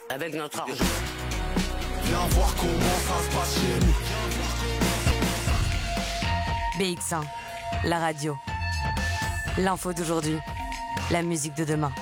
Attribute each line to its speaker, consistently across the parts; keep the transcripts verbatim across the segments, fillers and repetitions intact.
Speaker 1: avec notre argent.
Speaker 2: Viens voir comment ça se passe chez nous.
Speaker 3: B X un, la radio. L'info d'aujourd'hui, la musique de demain.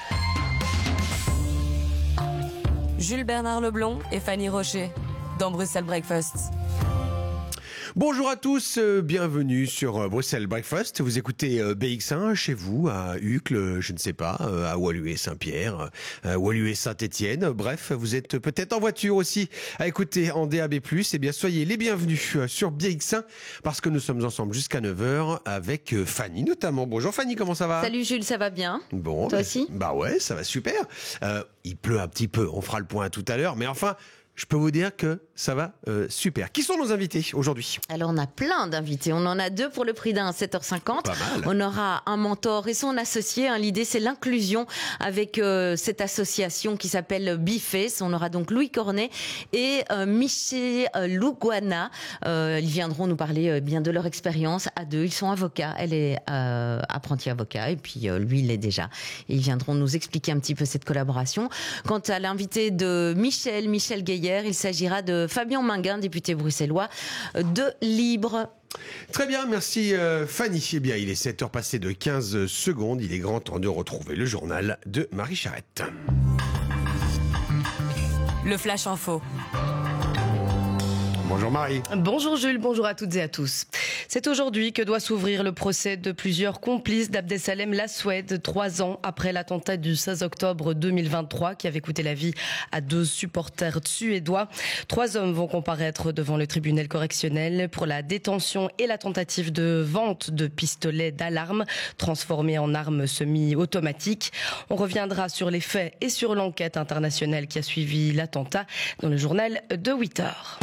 Speaker 3: Jules Bernard Leblond et Fanny Rocher dans Bruxelles Breakfast.
Speaker 4: Bonjour à tous, euh, bienvenue sur euh, Bruxelles Breakfast. Vous écoutez euh, B X un chez vous, à Uccle, euh, je ne sais pas, euh, à Woluwe-Saint-Pierre, euh, Woluwe-Saint-Étienne. Bref, vous êtes peut-être en voiture aussi à écouter en D A B plus. Eh bien, soyez les bienvenus euh, sur B X un parce que nous sommes ensemble jusqu'à neuf heures avec euh, Fanny notamment. Bonjour Fanny, comment ça va ?
Speaker 5: Salut Jules, ça va bien ?
Speaker 4: Bon,
Speaker 5: toi
Speaker 4: bah,
Speaker 5: aussi ?
Speaker 4: Bah ouais, ça va super. Euh, il pleut un petit peu, on fera le point tout à l'heure, mais enfin... Je peux vous dire que ça va euh, super. Qui sont nos invités aujourd'hui ?
Speaker 5: Alors on a plein d'invités. On en a deux pour le prix d'un à sept heures cinquante.
Speaker 4: Pas mal.
Speaker 5: On aura un mentor et son associé. Hein. L'idée c'est l'inclusion avec euh, cette association qui s'appelle Biface. On aura donc Louis Cornet et euh, Michel euh, Louguana. Euh, ils viendront nous parler euh, bien de leur expérience à deux. Ils sont avocats. Elle est euh, apprentie avocat et puis euh, lui il l'est déjà. Et ils viendront nous expliquer un petit peu cette collaboration. Quant à l'invité de Michel, Michel Gaillard, il s'agira de Fabien Minguin, député bruxellois de Libre.
Speaker 4: Très bien, merci euh, Fanny. Eh bien, il est sept heures passées de quinze secondes. Il est grand temps de retrouver le journal de Marie Charrette.
Speaker 3: Le Flash Info.
Speaker 4: Bonjour Marie.
Speaker 6: Bonjour Jules, bonjour à toutes et à tous. C'est aujourd'hui que doit s'ouvrir le procès de plusieurs complices d'Abdesalem Laswed, trois ans après l'attentat du seize octobre deux mille vingt-trois qui avait coûté la vie à deux supporters suédois. Trois hommes vont comparaître devant le tribunal correctionnel pour la détention et la tentative de vente de pistolets d'alarme transformés en armes semi-automatiques. On reviendra sur les faits et sur l'enquête internationale qui a suivi l'attentat dans le journal de huit heures.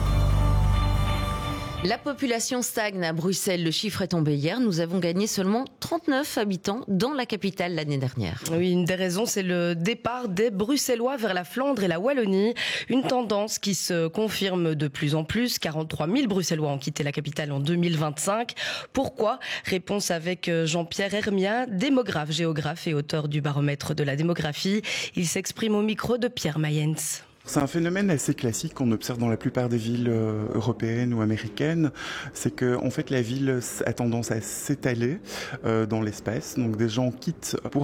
Speaker 5: La population stagne à Bruxelles. Le chiffre est tombé hier. Nous avons gagné seulement trente-neuf habitants dans la capitale l'année dernière.
Speaker 6: Oui, une des raisons, c'est le départ des Bruxellois vers la Flandre et la Wallonie. Une tendance qui se confirme de plus en plus. quarante-trois mille Bruxellois ont quitté la capitale en deux mille vingt-cinq. Pourquoi ? Réponse avec Jean-Pierre Hermia, démographe, géographe et auteur du baromètre de la démographie. Il s'exprime au micro de Pierre Mayens.
Speaker 7: C'est un phénomène assez classique qu'on observe dans la plupart des villes euh, européennes ou américaines. C'est que, en fait, la ville a tendance à s'étaler euh, dans l'espace. Donc, des gens quittent pour